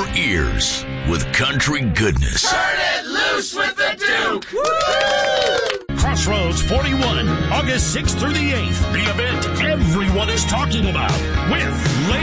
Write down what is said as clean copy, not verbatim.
your ears with country goodness. Turn it loose with the Duke! Woo! Crossroads 41, August 6th through the 8th. The event everyone is talking about with